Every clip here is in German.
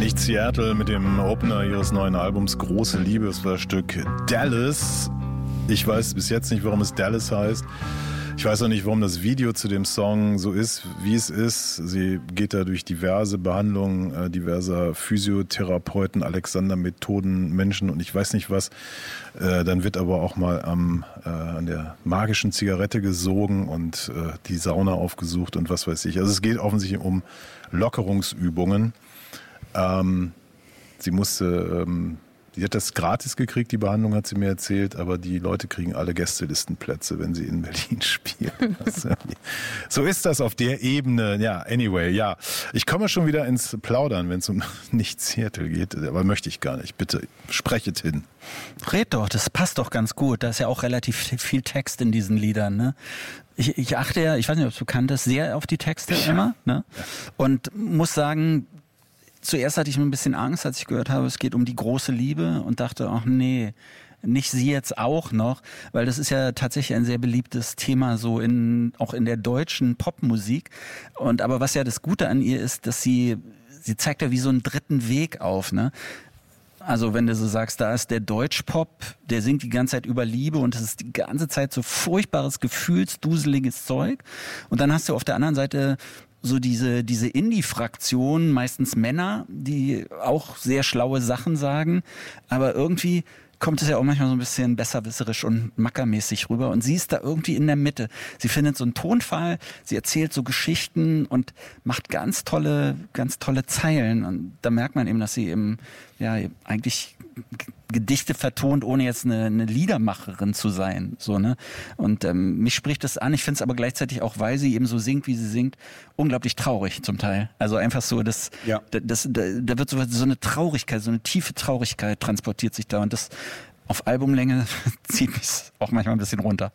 Nicht Seattle mit dem Opener ihres neuen Albums Große Liebe. Das war das Stück Dallas. Ich weiß bis jetzt nicht, warum es Dallas heißt. Ich weiß auch nicht, warum das Video zu dem Song so ist, wie es ist. Sie geht da durch diverse Behandlungen diverser Physiotherapeuten, Alexander-Methoden, Menschen und ich weiß nicht was. Dann wird aber auch mal an der magischen Zigarette gesogen und die Sauna aufgesucht und was weiß ich. Also es geht offensichtlich um Lockerungsübungen. Sie hat das gratis gekriegt, die Behandlung, hat sie mir erzählt, aber die Leute kriegen alle Gästelistenplätze, wenn sie in Berlin spielen. So ist das auf der Ebene. Ja, anyway, ja. Ich komme schon wieder ins Plaudern, wenn es um Nicht-Seattle geht, aber möchte ich gar nicht. Bitte, sprechet hin. Red doch, das passt doch ganz gut. Da ist ja auch relativ viel Text in diesen Liedern, ne? Ich achte ja, ich weiß nicht, ob du kanntest, sehr auf die Texte immer, ne? Und muss sagen, zuerst hatte ich ein bisschen Angst, als ich gehört habe, es geht um die große Liebe und dachte, ach nee, nicht sie jetzt auch noch, weil das ist ja tatsächlich ein sehr beliebtes Thema so auch in der deutschen Popmusik. Aber was ja das Gute an ihr ist, dass sie zeigt ja wie so einen dritten Weg auf, ne? Also wenn du so sagst, da ist der Deutschpop, der singt die ganze Zeit über Liebe und es ist die ganze Zeit so furchtbares, gefühlsduseliges Zeug. Und dann hast du auf der anderen Seite so diese Indie-Fraktion, meistens Männer, die auch sehr schlaue Sachen sagen, aber irgendwie kommt es ja auch manchmal so ein bisschen besserwisserisch und mackermäßig rüber und sie ist da irgendwie in der Mitte. Sie findet so einen Tonfall, sie erzählt so Geschichten und macht ganz tolle Zeilen und da merkt man eben, dass sie eben eigentlich Gedichte vertont, ohne jetzt eine Liedermacherin zu sein, so, ne? Und mich spricht das an. Ich finde es aber gleichzeitig auch, weil sie eben so singt, wie sie singt, unglaublich traurig zum Teil. Also einfach so, da wird so eine Traurigkeit, so eine tiefe Traurigkeit transportiert sich da und das auf Albumlänge zieht mich auch manchmal ein bisschen runter.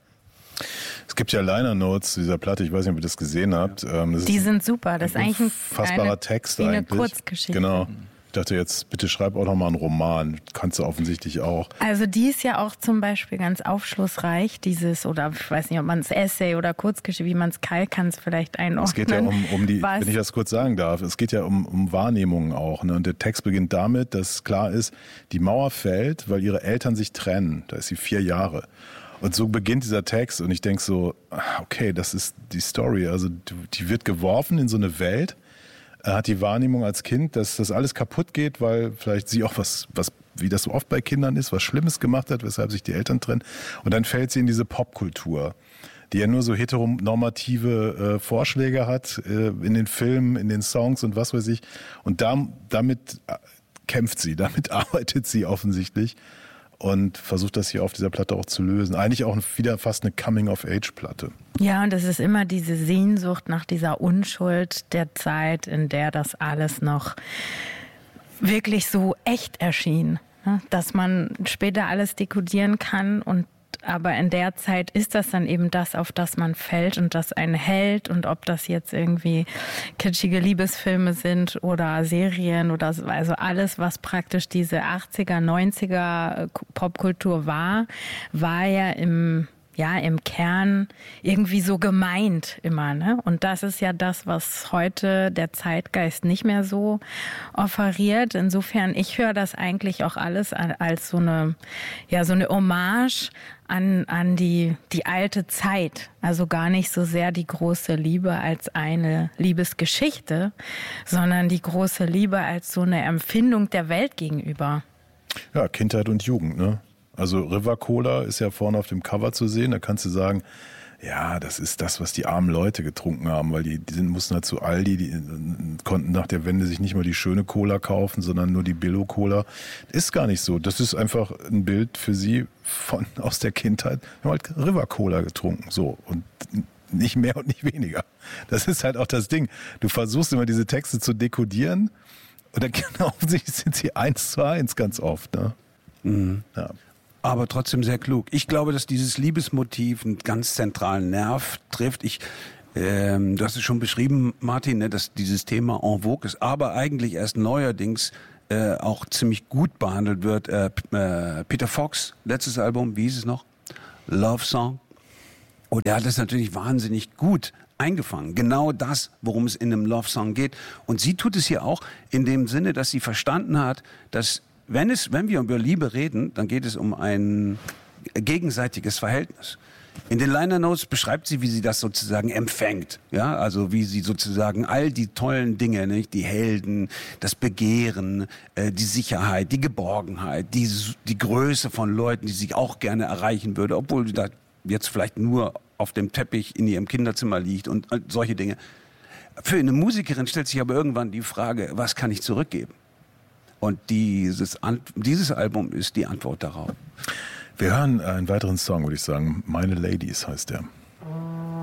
Es gibt ja Liner Notes dieser Platte, ich weiß nicht, ob ihr das gesehen habt. Die sind super, das ist eigentlich ein fassbarer Text wie eine eigentlich. Kurzgeschichte. Genau. Ich dachte jetzt, bitte schreib auch nochmal einen Roman. Kannst du offensichtlich auch. Also die ist ja auch zum Beispiel ganz aufschlussreich, oder ich weiß nicht, ob man es Essay oder Kurzgeschichte, wie man es kann es vielleicht einordnen. Es geht ja um die, wenn ich das kurz sagen darf, es geht ja um Wahrnehmungen auch. Ne? Und der Text beginnt damit, dass klar ist, die Mauer fällt, weil ihre Eltern sich trennen. Da ist sie 4 Jahre. Und so beginnt dieser Text und ich denke so, okay, das ist die Story. Also die wird geworfen in so eine Welt, hat die Wahrnehmung als Kind, dass das alles kaputt geht, weil vielleicht sie auch was, wie das so oft bei Kindern ist, was Schlimmes gemacht hat, weshalb sich die Eltern trennen. Und dann fällt sie in diese Popkultur, die ja nur so heteronormative Vorschläge hat in den Filmen, in den Songs und was weiß ich. Und damit kämpft sie, damit arbeitet sie offensichtlich und versucht das hier auf dieser Platte auch zu lösen. Eigentlich auch wieder fast eine Coming-of-Age-Platte. Ja, und es ist immer diese Sehnsucht nach dieser Unschuld der Zeit, in der das alles noch wirklich so echt erschien. Dass man später alles dekodieren kann aber in der Zeit ist das dann eben das, auf das man fällt und das einen hält und ob das jetzt irgendwie kitschige Liebesfilme sind oder Serien oder also alles, was praktisch diese 80er, 90er Popkultur war ja im Kern irgendwie so gemeint immer, ne? Und das ist ja das, was heute der Zeitgeist nicht mehr so offeriert. Insofern, ich höre das eigentlich auch alles als so eine Hommage an die alte Zeit. Also gar nicht so sehr die große Liebe als eine Liebesgeschichte, sondern die große Liebe als so eine Empfindung der Welt gegenüber. Ja, Kindheit und Jugend, ne? Also River Cola ist ja vorne auf dem Cover zu sehen. Da kannst du sagen, ja, das ist das, was die armen Leute getrunken haben, weil die mussten halt zu Aldi, die konnten nach der Wende sich nicht mal die schöne Cola kaufen, sondern nur die Billo-Cola. Ist gar nicht so. Das ist einfach ein Bild für sie aus der Kindheit. Wir haben halt River Cola getrunken, so. Und nicht mehr und nicht weniger. Das ist halt auch das Ding. Du versuchst immer diese Texte zu dekodieren und dann genau sind sie 1:1 ganz oft, ne? Mhm. Ja. Aber trotzdem sehr klug. Ich glaube, dass dieses Liebesmotiv einen ganz zentralen Nerv trifft. Du hast es schon beschrieben, Martin, ne, dass dieses Thema en vogue ist, aber eigentlich erst neuerdings auch ziemlich gut behandelt wird. Peter Fox, letztes Album, wie hieß es noch? Love Song. Und er hat es natürlich wahnsinnig gut eingefangen. Genau das, worum es in einem Love-Song geht. Und sie tut es hier auch in dem Sinne, dass sie verstanden hat, dass wenn wir über Liebe reden, dann geht es um ein gegenseitiges Verhältnis. In den Liner Notes beschreibt sie, wie sie das sozusagen empfängt. Ja, also wie sie sozusagen all die tollen Dinge, nicht? Die Helden, das Begehren, die Sicherheit, die Geborgenheit, die Größe von Leuten, die sie auch gerne erreichen würde, obwohl sie da jetzt vielleicht nur auf dem Teppich in ihrem Kinderzimmer liegt und solche Dinge. Für eine Musikerin stellt sich aber irgendwann die Frage, was kann ich zurückgeben? Und dieses Album ist die Antwort darauf. Wir hören einen weiteren Song, würde ich sagen. Meine Ladies heißt der.